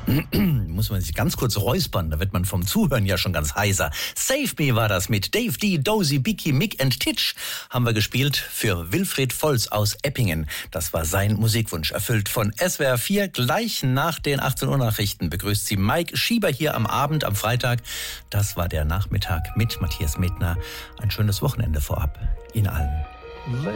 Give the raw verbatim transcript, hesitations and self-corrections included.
Muss man sich ganz kurz räuspern, da wird man vom Zuhören ja schon ganz heiser. Save Me war das mit Dave D, Dozy, Biki, Mick and Titch. Haben wir gespielt für Wilfried Volz aus Eppingen. Das war sein Musikwunsch, erfüllt von S W R vier. Gleich nach den achtzehn Uhr Nachrichten begrüßt sie Mike Schieber hier am Abend, am Freitag. Das war der Nachmittag mit Matthias Medtner. Ein schönes Wochenende vorab Ihnen allen.